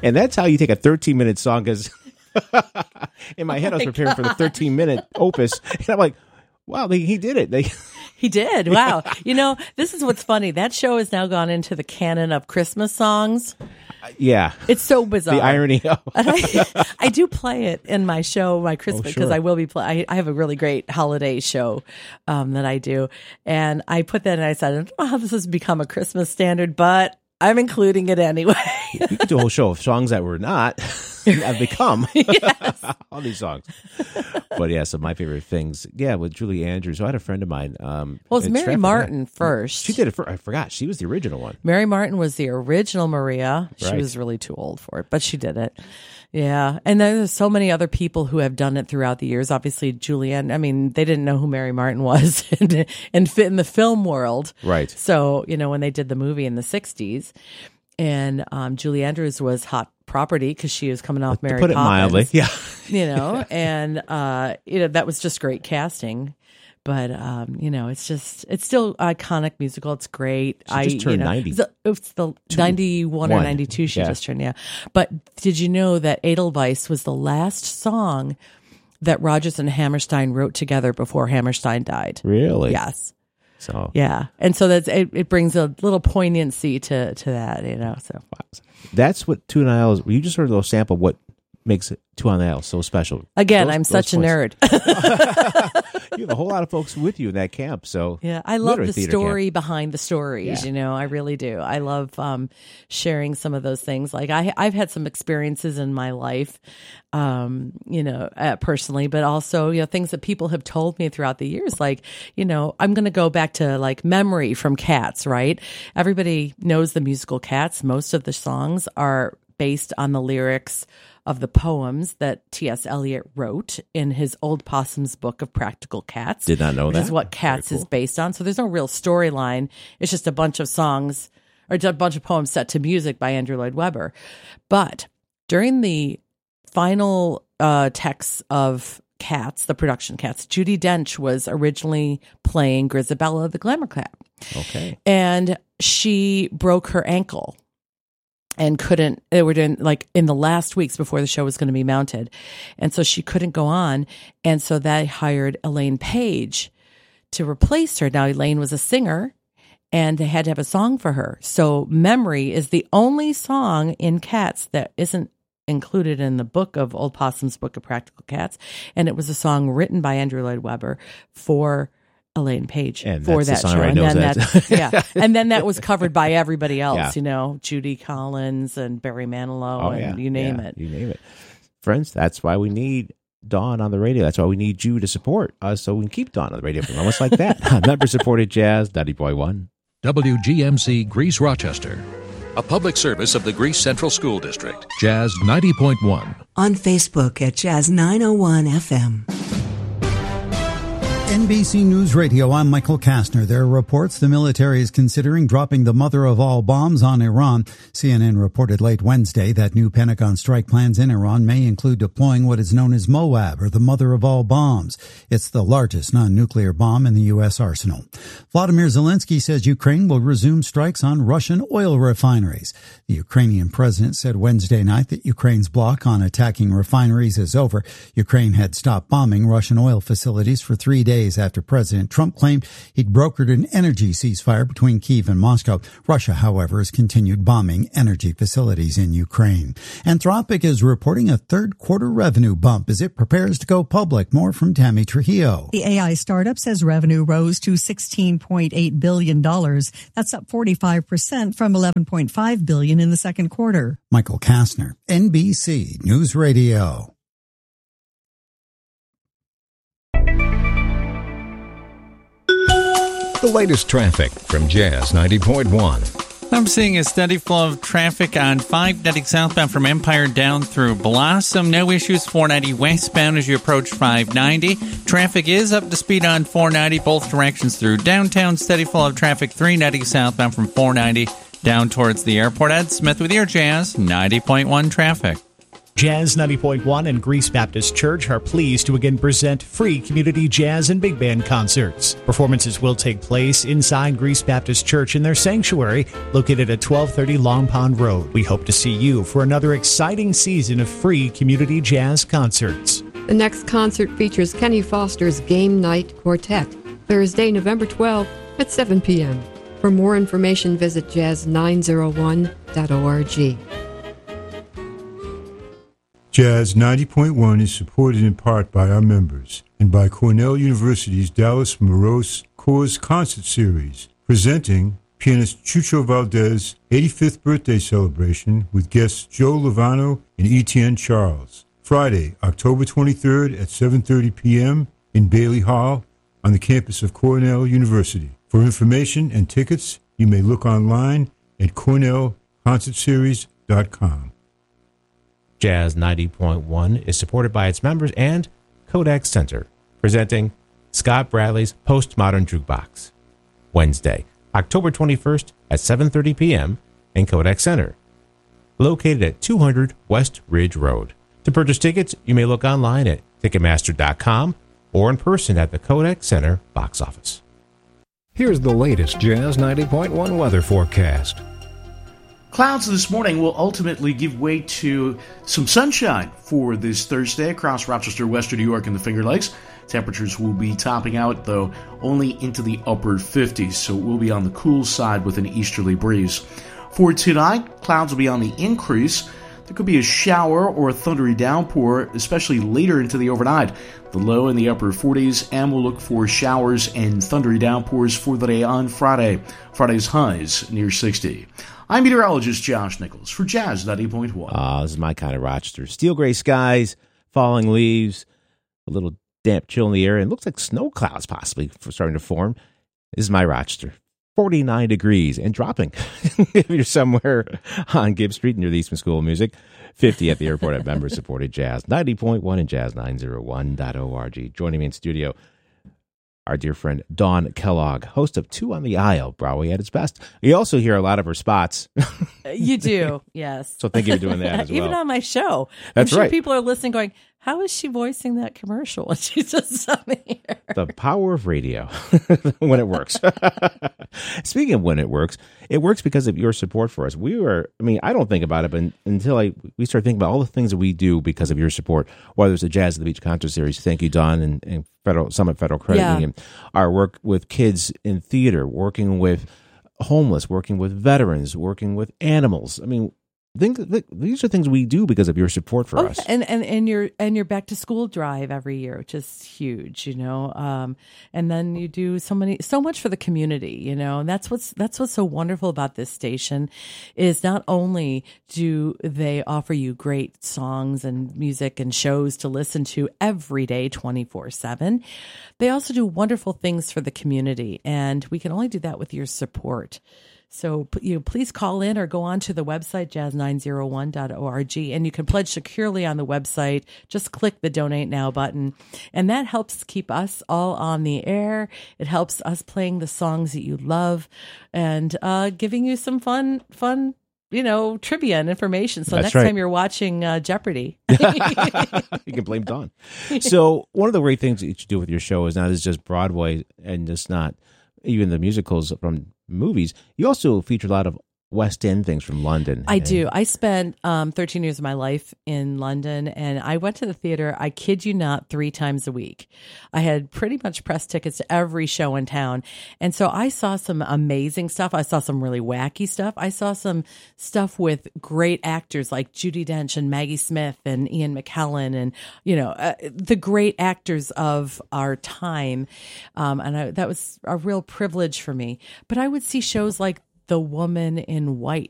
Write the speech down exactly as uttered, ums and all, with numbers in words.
And that's how you take a thirteen-minute song, because in my head oh I was my preparing God. for the thirteen-minute opus, and I'm like, wow, they, he did it. They, He did. Wow. You know, this is what's funny. That show has now gone into the canon of Christmas songs. yeah. It's so bizarre. The irony of And I, I do play it in my show, my Christmas, because sure. I will be play. I, I have a really great holiday show um, that I do, and I put that. And I said, I don't know how this has become a Christmas standard, but I'm including it anyway. You could do a whole show of songs that were not have become Yes. all these songs. But yeah, so my favorite things, yeah, with Julie Andrews. So I had a friend of mine. Um, Well, it's in Mary Stratford, Martin yeah. first. She did it for. I forgot she was the original one. Mary Martin was the original Maria. She Right. was really too old for it, but she did it. Yeah. And then there's so many other people who have done it throughout the years. Obviously, Julianne, I mean, they didn't know who Mary Martin was and, and fit in the film world. Right. So, you know, when they did the movie in the sixties, and um, Julie Andrews was hot property because she was coming off Mary to put it Poppins, mildly, yeah. you know, and, uh, you know, that was just great casting. But, um, you know, it's just, it's still iconic musical. It's great. She just turned you know, ninety. It's, the- it's the ninety-one or One. ninety-two she Yeah. just turned, yeah. But did you know that Edelweiss was the last song that Rodgers and Hammerstein wrote together before Hammerstein died? Really? Yes. So Yeah. And so that's, it, it brings a little poignancy to, to that, you know, so. that's what Two on the Aisle is. You just heard a little sample of what makes Two on the Aisle so special. Again, Those- I'm those such a folks- nerd. You have a whole lot of folks with you in that camp. So Yeah, I love literary the theater story camp. behind the stories. Yeah. You know, I really do. I love um, sharing some of those things. Like I, I've had some experiences in my life, um, you know, uh, personally, but also you know things that people have told me throughout the years. Like, you know, I'm going to go back to like Memory from Cats. Right? Everybody knows the musical Cats. Most of the songs are based on the lyrics of the poems that T S. Eliot wrote in his Old Possum's Book of Practical Cats. Did not know which that. is what Cats Very is cool. based on. So there's no real storyline. It's just a bunch of songs or just a bunch of poems set to music by Andrew Lloyd Webber. But during the final uh, texts of Cats, the production Cats, Judi Dench was originally playing Grisabella the Glamour Cat. Okay. And she broke her ankle and couldn't, they were doing like in the last weeks before the show was going to be mounted. And so she couldn't go on. And so they hired Elaine Page to replace her. Now, Elaine was a singer and they had to have a song for her. So Memory is the only song in Cats that isn't included in the book of Old Possum's Book of Practical Cats. And it was a song written by Andrew Lloyd Webber for Elaine Page And for that's that the show. songwriter And knows then that. that, yeah. And then that was covered by everybody else, Yeah. you know, Judy Collins and Barry Manilow Oh, and yeah. you name Yeah, it. You name it. Friends, that's why we need Dawn on the radio. That's why we need you to support us so we can keep Dawn on the radio for moments like that. Member-supported jazz, ninety point one. W G M C Greece Rochester, a public service of the Greece Central School District. Jazz ninety point one. On Facebook at Jazz nine oh one F M. N B C News Radio, I'm Michael Kastner. There are reports the military is considering dropping the mother of all bombs on Iran. C N N reported late Wednesday that new Pentagon strike plans in Iran may include deploying what is known as Moab, or the mother of all bombs. It's the largest non-nuclear bomb in the U S arsenal. Vladimir Zelensky says Ukraine will resume strikes on Russian oil refineries. The Ukrainian president said Wednesday night that Ukraine's block on attacking refineries is over. Ukraine had stopped bombing Russian oil facilities for three days after President Trump claimed he'd brokered an energy ceasefire between Kyiv and Moscow. Russia, however, has continued bombing energy facilities in Ukraine. Anthropic is reporting a third quarter revenue bump as it prepares to go public. More from Tammy Trujillo. The A I startup says revenue rose to sixteen point eight billion dollars. That's up forty-five percent from eleven point five billion dollars in the second quarter. Michael Kastner, N B C News Radio. The latest traffic from Jazz ninety point one. I'm seeing a steady flow of traffic on five ninety southbound from Empire down through Blossom. No issues four ninety westbound as you approach five ninety. Traffic is up to speed on four ninety, both directions through downtown. Steady flow of traffic three ninety southbound from four ninety down towards the airport. Ed Smith with your Jazz ninety point one traffic. Jazz ninety point one and Greece Baptist Church are pleased to again present free community jazz and big band concerts. Performances will take place inside Greece Baptist Church in their sanctuary, located at twelve thirty Long Pond Road. We hope to see you for another exciting season of free community jazz concerts. The next concert features Kenny Foster's Game Night Quartet, Thursday, November twelfth at seven p.m. For more information, visit jazz nine oh one dot org. Jazz ninety point one is supported in part by our members and by Cornell University's Dallas Morose Coors Concert Series, presenting pianist Chucho Valdez' eighty-fifth birthday celebration with guests Joe Lovano and Etienne Charles. Friday, October twenty-third at seven thirty p.m. in Bailey Hall on the campus of Cornell University. For information and tickets, you may look online at cornell concert series dot com. Jazz ninety point one is supported by its members and Kodak Center, presenting Scott Bradley's Postmodern Jukebox. Wednesday, October twenty-first at seven thirty p.m. in Kodak Center, located at two hundred West Ridge Road. To purchase tickets, you may look online at ticketmaster dot com or in person at the Kodak Center box office. Here's the latest Jazz ninety point one weather forecast. Clouds this morning will ultimately give way to some sunshine for this Thursday across Rochester, Western New York, and the Finger Lakes. Temperatures will be topping out, though, only into the upper fifties, so it will be on the cool side with an easterly breeze. For tonight, clouds will be on the increase. There could be a shower or a thundery downpour, especially later into the overnight. The low in the upper forties, and we'll look for showers and thundery downpours for the day on Friday. Friday's highs near sixty. I'm meteorologist Josh Nichols for Jazz ninety point one. Ah, uh, this is my kind of Rochester. Steel gray skies, falling leaves, a little damp chill in the air, and it looks like snow clouds possibly starting to form. This is my Rochester. forty-nine degrees and dropping. If you're somewhere on Gibbs Street near the Eastman School of Music, fifty at the airport at member-supported Jazz ninety point one and jazz nine oh one dot org. Joining me in studio, our dear friend Dawn Kellogg, host of Two on the Aisle, Broadway at its best. You also hear a lot of her spots. You do, yes. So thank you for doing that as well. Even on my show. That's I'm sure right. People are listening going, how is she voicing that commercial when she's just on here? The power of radio when it works. Speaking of when it works, it works because of your support for us. We were, I mean, I don't think about it, but until I we start thinking about all the things that we do because of your support, whether it's the Jazz at the Beach concert series, thank you, Don, and, and Federal Summit Federal Credit Yeah. Union, our work with kids in theater, working with homeless, working with veterans, working with animals. I mean, think, think, these are things we do because of your support for Oh, us. and, and and your and your back to school drive every year, which is huge, you know. Um, and then you do so many, so much for the community, you know. And that's what's that's what's so wonderful about this station, is not only do they offer you great songs and music and shows to listen to every day, twenty four seven, they also do wonderful things for the community, and we can only do that with your support. So you know, please call in or go on to the website, jazz nine oh one dot org, and you can pledge securely on the website. Just click the Donate Now button, and that helps keep us all on the air. It helps us playing the songs that you love and uh, giving you some fun, fun, you know, trivia and information. So That's next right. time you're watching uh, Jeopardy. You can blame Dawn. So one of the great things that you do with your show is not is just Broadway and just not even the musicals from movies. You also feature a lot of West End things from London. I do. I spent um, thirteen years of my life in London, and I went to the theater, I kid you not, three times a week. I had pretty much press tickets to every show in town. And so I saw some amazing stuff. I saw some really wacky stuff. I saw some stuff with great actors like Judi Dench and Maggie Smith and Ian McKellen and, you know, uh, the great actors of our time. Um, and I, that was a real privilege for me. But I would see shows like The Woman in White